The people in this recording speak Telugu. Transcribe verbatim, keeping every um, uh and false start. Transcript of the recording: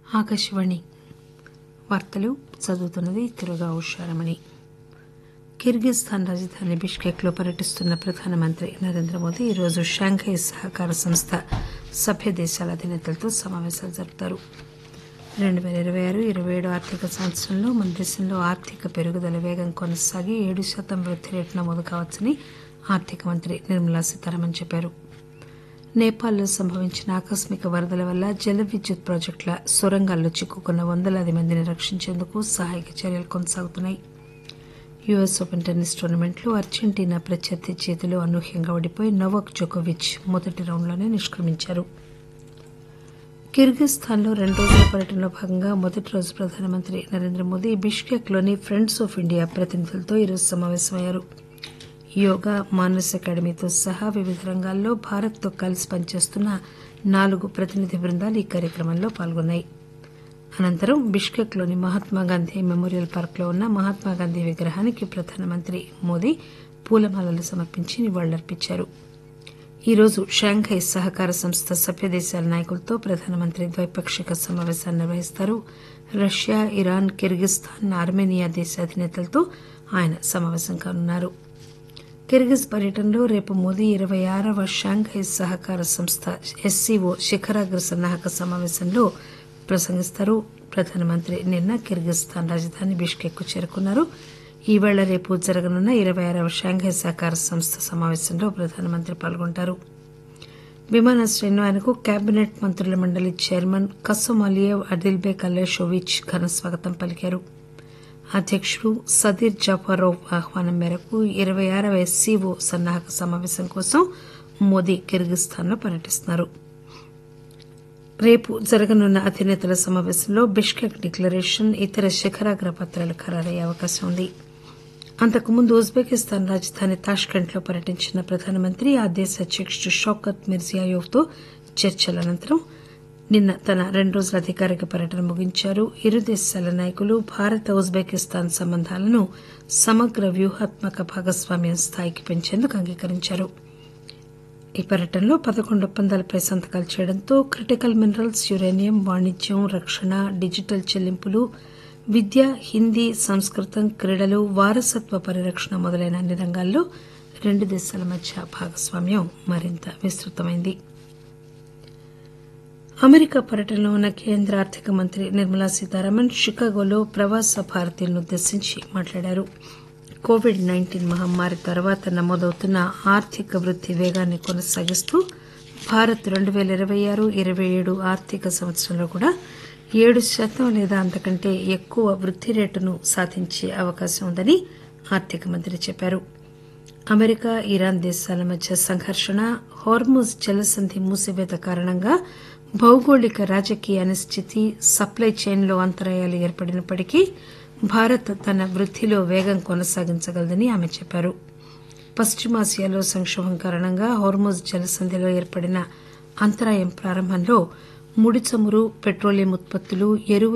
ఆకాశవాణి వార్తలు చదువుతున్నది తిరుగా ఉషారమణి. కిర్గిస్థాన్ రాజధాని బిష్కెక్ లో పర్యటిస్తున్న ప్రధానమంత్రి నరేంద్ర మోదీ ఈరోజు షాంఘై సహకార సంస్థ సభ్య దేశాల అధినేతలతో సమావేశాలు జరుపుతారు. రెండు పేల ఇరవై ఆరు ఇరవై ఏడు ఆర్థిక సంవత్సరంలో మన దేశంలో ఆర్థిక పెరుగుదల వేగం కొనసాగి ఏడు శాతం వృద్ధి రేటు నమోదు కావచ్చని ఆర్థిక మంత్రి నిర్మలా సీతారామన్ చెప్పారు. నేపాల్లో సంభవించిన ఆకస్మిక వరదల వల్ల జల విద్యుత్ ప్రాజెక్టుల సొరంగాల్లో చిక్కుకున్న వందలాది మందిని రక్షించేందుకు సహాయక చర్యలు కొనసాగుతున్నాయి. యుఎస్ ఓపెన్ టెన్నిస్ టోర్నమెంట్లో అర్జెంటీనా ప్రత్యర్థి చేతిలో అనూహ్యంగా ఓడిపోయి నోవాక్ జోకోవిచ్ మొదటి రౌండ్లోనే నిష్క్రమించారు. కిర్గిస్థాన్లో రెండు రోజుల పర్యటనలో భాగంగా మొదటి రోజు ప్రధానమంత్రి Narendra Modi బిష్కెక్లోని friends of India ప్రతినిధులతో ఈరోజు సమావేశమయ్యారు. యోగా, మానస్ అకాడమీతో సహా వివిధ రంగాల్లో భారత్తో కలిసి పనిచేస్తున్న నాలుగు ప్రతినిధి బృందాలు ఈ కార్యక్రమంలో పాల్గొన్నాయి. అనంతరం బిష్కెక్లోని మహాత్మాగాంధీ మెమోరియల్ పార్కులో ఉన్న మహాత్మాగాంధీ విగ్రహానికి ప్రధానమంత్రి మోదీ పూలమాలలు సమర్పించి నివాళులర్పించారు. ఈరోజు షాంఘై సహకార సంస్థ సభ్య దేశాల నాయకులతో ప్రధానమంత్రి ద్వైపాక్షిక సమావేశాన్ని నిర్వహిస్తారు. రష్యా, ఇరాన్, కిర్గిస్థాన్, ఆర్మేనియా దేశ అధినేతలతో ఆయన సమావేశం కానున్నారు. కిర్గిజ్ పర్యటనలో రేపు మోదీ ఇరవై ఆరవ షాంఘై సహకార సంస్థ ఎస్సీఓ శిఖరాగ్ర సన్నాహక సమావేశంలో ప్రసంగిస్తారు. ప్రధానమంత్రి నిన్న కిర్గిస్థాన్ రాజధాని బిష్కెక్ కు చేరుకున్నారు. ఈవేళ రేపు జరగనున్న ఇరవై ఆరవ షాంఘై సహకార సంస్థ సమావేశంలో ప్రధానమంత్రి పాల్గొంటారు. విమానాశ్రయంలో ఆయనకు కేబినెట్ మంత్రుల మండలి చైర్మన్ కసోమాలియేవ్ అదిల్బేక్ అల్లేషోవిచ్ ఘన స్వాగతం పలికారు. అధ్యకుడు సదీర్ జాఫారోవ్ ఆహ్వానం మేరకు ఇరవై ఆరవ ఎస్సీఓ సన్నాహక సమావేశం కోసం మోదీ కిర్గిస్థాన్లో పర్యటిస్తున్నారు. రేపు జరగనున్న అధినేతల సమావేశంలో బిష్కెక్ డిక్లరేషన్, ఇతర శిఖరాగ్ర పత్రాలు ఖరారయ్యే అవకాశం ఉంది. అంతకుముందు ఉజ్బెకిస్తాన్ రాజధాని తాష్కెంట్లో పర్యటించిన ప్రధానమంత్రి ఆ దేశ అధ్యకుడు షౌకత్ మిర్జియాయోవ్తో చర్చల అనంతరం నిన్న తన రెండు రోజుల అధికారిక పర్యటన ముగించారు. ఇరు దేశాల నాయకులు భారత్ ఉజ్బెకిస్తాన్ సంబంధాలను సమగ్ర వ్యూహాత్మక భాగస్వామ్యం స్థాయికి పెంచేందుకు అంగీకరించారు. ఈ పర్యటనలో పదకొండు ఒప్పందాలపై సంతకాలు చేయడంతో క్రిటికల్ మినరల్స్, యురేనియం, వాణిజ్యం, రక్షణ, డిజిటల్ చెల్లింపులు, విద్య, హిందీ, సంస్కృతం, క్రీడలు, వారసత్వ పరిరక్షణ మొదలైన అన్ని రంగాల్లో రెండు దేశాల మధ్య భాగస్వామ్యం మరింత విస్తృతమైంది. అమెరికా పర్యటనలో ఉన్న కేంద్ర ఆర్థిక మంత్రి నిర్మలా సీతారామన్ షికాగోలో ప్రవాస భారతీయులను ఉద్దేశించి మాట్లాడారు. కోవిడ్ నైన్టీన్ మహమ్మారి తర్వాత నమోదవుతున్న ఆర్థిక వృద్ధి వేగాన్ని కొనసాగిస్తూ భారత్ రెండు పేల ఇరవై ఆరు ఇరవై ఏడు ఆర్థిక సంవత్సరంలో కూడా ఏడు శాతం లేదా అంతకంటే ఎక్కువ వృద్ధి రేటును సాధించే అవకాశం ఉందని ఆర్థిక మంత్రి చెప్పారు. అమెరికా, ఇరాన్ దేశాల మధ్య సంఘర్షణ, హార్ముజ్ జలసంధి మూసివేత కారణంగా భౌగోళిక రాజకీయ అనిశ్చితి, సప్లై చైన్లో అంతరాయాలు ఏర్పడినప్పటికీ భారత్ తన వృద్దిలో వేగం కొనసాగించగలదని ఆమె చెప్పారు. పశ్చిమాసియాలో సంక్షోభం కారణంగా హార్ముజ్ జలసంధిలో ఏర్పడిన అంతరాయం ప్రారంభంలో ముడి చమురు, పెట్రోలియం ఉత్పత్తులు, ఎరువుల